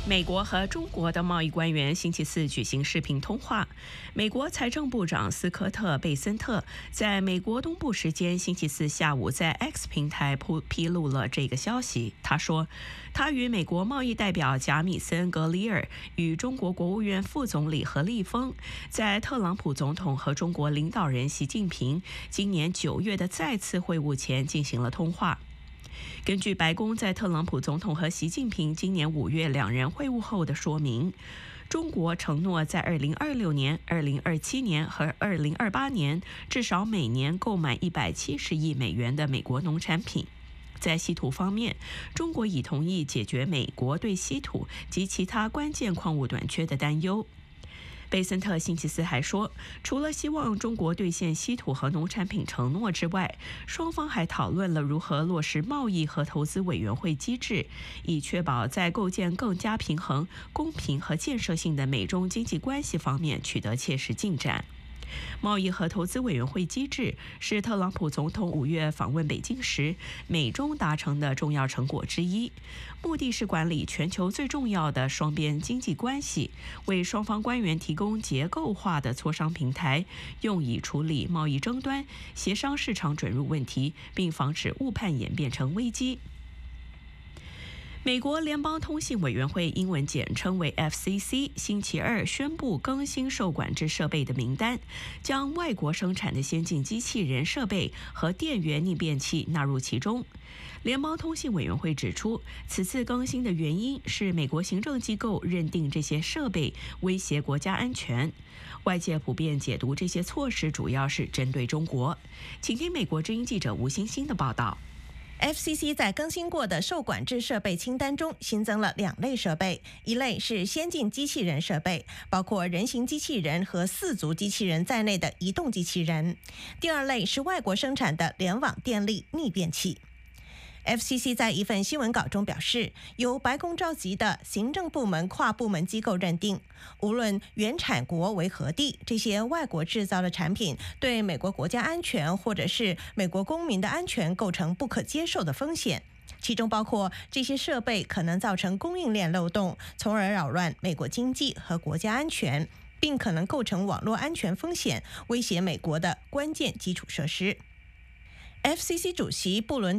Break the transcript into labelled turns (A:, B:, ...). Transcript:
A: 美国和中国的贸易官员星期四举行视频通话。美国财政部长斯科特·贝森特在美国东部时间星期四下午在 X 平台披露了这个消息。他说，他与美国贸易代表贾米森·格里尔与中国国务院副总理何立峰在特朗普总统和中国领导人习近平今年9月的再次会晤前进行了通话。根据白宫在特朗普总统和习近平今年5月两人会晤后的说明，中国承诺在2026年、2027年和2028年至少每年购买170亿美元的美国农产品。在稀土方面，中国已同意解决美国对稀土及其他关键矿物短缺的担忧。贝森特星期四还说，除了希望中国兑现稀土和农产品承诺之外，双方还讨论了如何落实贸易和投资委员会机制，以确保在构建更加平衡、公平和建设性的美中经济关系方面取得切实进展。贸易和投资委员会机制是特朗普总统5月访问北京时美中达成的重要成果之一，目的是管理全球最重要的双边经济关系，为双方官员提供结构化的磋商平台，用以处理贸易争端、协商市场准入问题，并防止误判演变成危机。美国联邦通信委员会（英文简称为 FCC） 星期二宣布更新受管制设备的名单，将外国生产的先进机器人设备和电源逆变器纳入其中。联邦通信委员会指出，此次更新的原因是美国行政机构认定这些设备威胁国家安全。外界普遍解读这些措施主要是针对中国。请听美国之音记者吴欣欣的报道。
B: FCC 在更新过的受管制设备清单中新增了2类设备，一类是先进机器人设备，包括人形机器人和4足机器人在内的移动机器人；第2类是外国生产的联网电力逆变器。FCC 在一份新闻稿中表示，由白宫召集的行政部门跨部门机构认定，无论原产国为何地，这些外国制造的产品对美国国家安全或者是美国公民的安全构成不可接受的风险，其中包括这些设备可能造成供应链漏洞，从而扰乱美国经济和国家安全，并可能构成网络安全风险，威胁美国的关键基础设施。FCC 主席布伦